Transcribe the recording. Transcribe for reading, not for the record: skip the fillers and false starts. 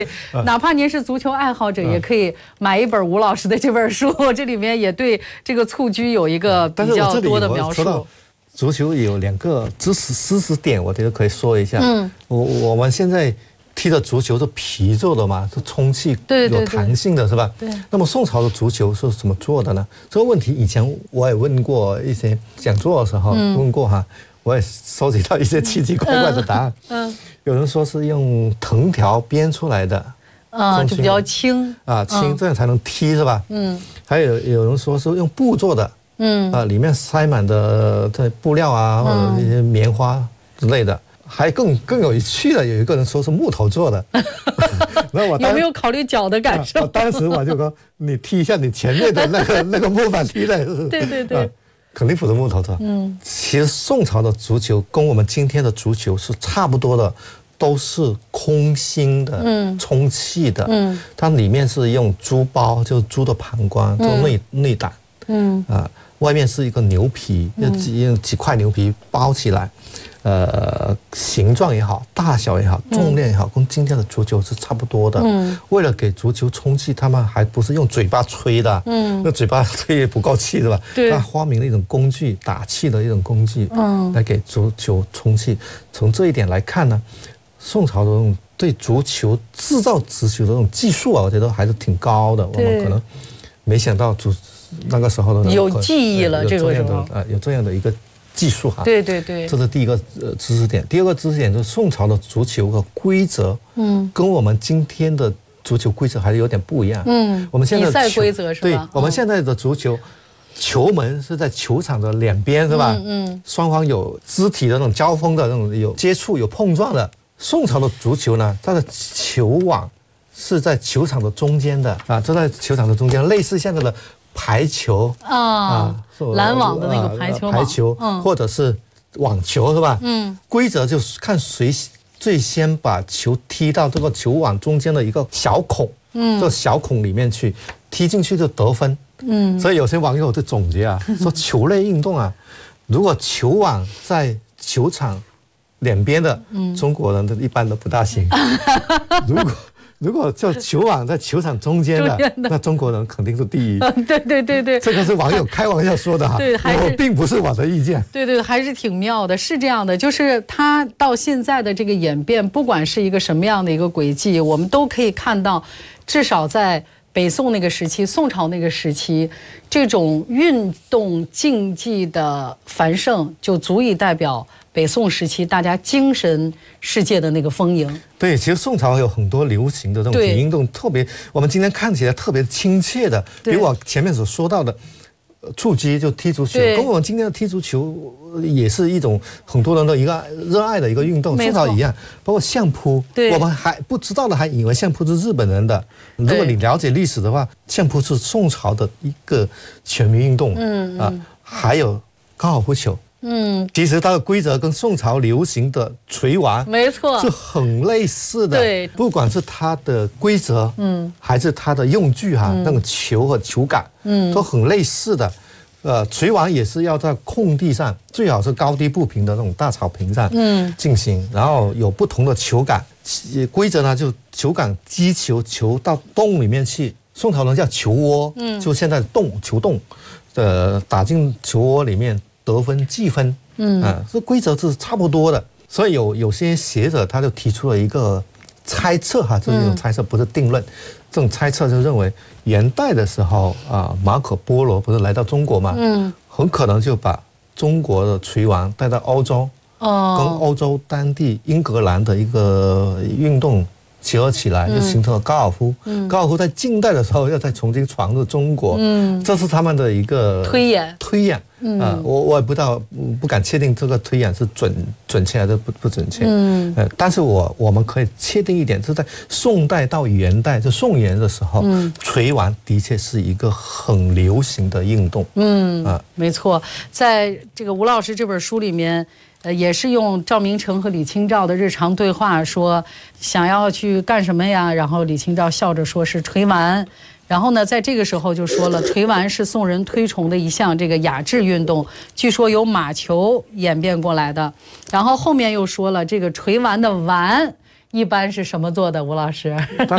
哪怕您是足球爱好者，也可以买一本吴老师的这本书，这里面也对这个蹴鞠有一个比较多的描述。 足球有2个知识点，我觉得可以说一下。我们现在踢的足球是皮做的嘛，是充气有弹性的，是吧？ 对。 那么宋朝的足球是怎么做的呢？这个问题以前我也问过一些讲座的时候问过哈，我也收集到一些奇奇怪怪的答案。有人说是用藤条编出来的， 就比较轻轻，这样才能踢，是吧？还有人说是用布做的。里面塞满的这布料啊，或者一些棉花之类的，还更有趣的，有一个人说是木头做的。那我有没有考虑脚的感受？ 当时我就说，你踢一下你前面的那个木板踢的， 对， 肯定不是木头做。其实宋朝的足球跟我们今天的足球是差不多的，都是空心的，充气的。它里面是用猪包，就是猪的膀胱做内胆。外面是一个牛皮，用几块牛皮包起来，形状也好，大小也好，重量也好，跟今天的足球是差不多的。为了给足球充气，他们还不是用嘴巴吹的，那嘴巴吹也不够气，是吧？他发明了一种工具，打气的一种工具，来给足球充气。从这一点来看呢，宋朝的这种对足球制造足球的这种技术啊，我觉得还是挺高的。我们可能没想到那个时候的有记忆了，这个时候有这样的一个技术哈。 对， 这是第一个知识点。第二个知识点就是宋朝的足球的规则，跟我们今天的足球规则还是有点不一样。我们现在比赛规则是吧？ 对，我们现在的足球，球门是在球场的两边，是吧？双方有肢体的那种交锋的那种有接触有碰撞的。宋朝的足球呢，它的球网是在球场的中间的就在球场的中间，类似现在的排球拦网的那个排球或者是网球，是吧？规则就是看谁最先把球踢到这个球网中间的一个小孔，这小孔里面去，踢进去就得分。所以有些网友就总结说球类运动如果球网在球场两边的，中国人一般都不大行。如果就球网在球场中间的，那中国人肯定是第一。 对， 这个是网友开玩笑说的我并不是我的意见。 对，还是挺妙的，是这样的，就是它到现在的这个演变，不管是一个什么样的一个轨迹，我们都可以看到，至少在北宋那个时期、宋朝那个时期，这种运动竞技的繁盛，就足以代表北宋时期大家精神世界的那个丰盈。 对，其实宋朝有很多流行的这种体育运动，特别我们今天看起来特别亲切的，比如我前面所说到的蹴鞠，就踢足球，跟我们今天的踢足球也是一种很多人的一个热爱的一个运动。宋朝一样，包括相扑，我们还不知道的还以为相扑是日本人的。如果你了解历史的话，相扑是宋朝的一个全民运动。还有高尔夫球。其实它的规则跟宋朝流行的锤丸没错是很类似的。 对， 不管是它的规则，还是它的用具那种球和球杆，都很类似的。锤丸也是要在空地上，最好是高低不平的那种大草坪上进行，然后有不同的球杆。规则呢，就球杆击球到洞里面去，宋朝人叫球窝，就现在的球洞，打进球窝里面。得分计分，这规则是差不多的，所以有些学者他就提出了一个猜测这是一种猜测，不是定论。这种猜测就认为元代的时候马可波罗不是来到中国嘛，很可能就把中国的锤丸带到欧洲，跟欧洲当地英格兰的一个运动结合起来，就形成了高尔夫。高尔夫在近代的时候要再重新传入中国，这是他们的一个推演。我也不知道，不敢确定这个推演是准确还是不准确。但是我们可以确定一点，是在宋代到元代，就宋元的时候，锤丸的确是一个很流行的运动。 没错，在这个吴老师这本书里面。也是用赵明诚和李清照的日常对话说想要去干什么呀？然后李清照笑着说是锤丸。然后呢，在这个时候就说了，锤丸是宋人推崇的一项这个雅致运动，据说由马球演变过来的。然后后面又说了，这个锤丸的丸一般是什么做的？吴老师？